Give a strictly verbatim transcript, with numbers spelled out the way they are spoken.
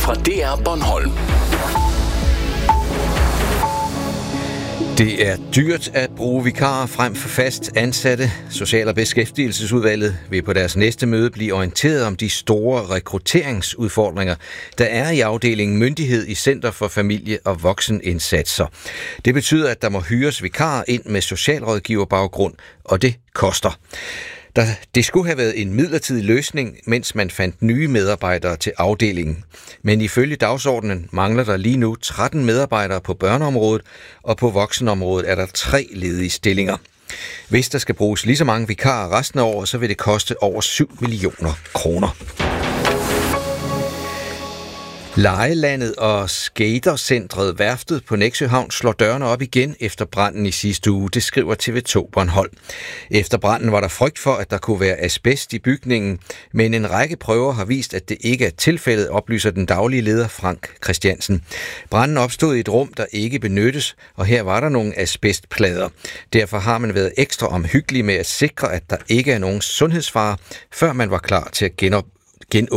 fra D R Bornholm. Det er dyrt at bruge vikarer frem for fast ansatte. Social- og Beskæftigelsesudvalget vil på deres næste møde blive orienteret om de store rekrutteringsudfordringer, der er i afdelingen Myndighed i Center for Familie- og Voksenindsatser. Det betyder, at der må hyres vikarer ind med socialrådgiverbaggrund, og det koster. Der, det skulle have været en midlertidig løsning, mens man fandt nye medarbejdere til afdelingen. Men ifølge dagsordenen mangler der lige nu tretten medarbejdere på børneområdet, og på voksenområdet er der tre ledige stillinger. Hvis der skal bruges lige så mange vikarer resten af året, så vil det koste over syv millioner kroner. Lejelandet og skatercentret Værftet på Nexø Havn slår dørene op igen efter branden i sidste uge, det skriver T V to Bornholm. Efter branden var der frygt for, at der kunne være asbest i bygningen, men en række prøver har vist, at det ikke er tilfældet, oplyser den daglige leder Frank Christiansen. Branden opstod i et rum, der ikke benyttes, og her var der nogle asbestplader. Derfor har man været ekstra omhyggelig med at sikre, at der ikke er nogen sundhedsfare, før man var klar til at genåbne